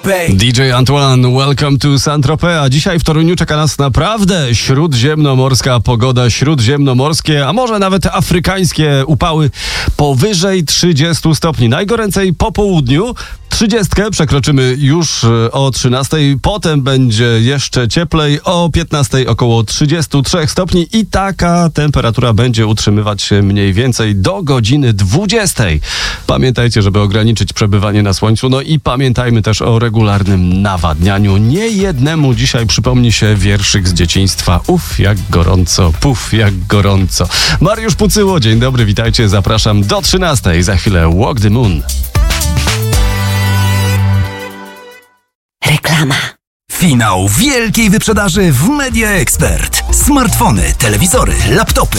DJ Antoine, welcome to Saint-Tropez, a dzisiaj w Toruniu czeka nas naprawdę śródziemnomorska pogoda, śródziemnomorskie, a może nawet afrykańskie upały powyżej 30 stopni. Najgoręcej po południu, 30 przekroczymy już o 13, potem będzie jeszcze cieplej, o 15 około 33 stopni i taka temperatura będzie utrzymywać się mniej więcej do godziny 20. Pamiętajcie, żeby ograniczyć przebywanie na słońcu, no i pamiętajmy też o regularnym nawadnianiu. Niejednemu dzisiaj przypomni się wierszyk z dzieciństwa. Uf, jak gorąco, puf, jak gorąco. Mariusz Pucyło, dzień dobry, witajcie, zapraszam do 13. Za chwilę Walk the Moon. Reklama. Finał wielkiej wyprzedaży w Media Expert. Smartfony, telewizory, laptopy,